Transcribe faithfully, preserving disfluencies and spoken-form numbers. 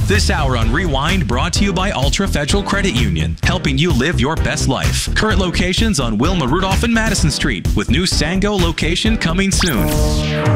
This hour on Rewind brought to you by Ultra Federal Credit Union, helping you live your best life. Current locations on Wilma Rudolph and Madison Street, with new Sango location coming soon.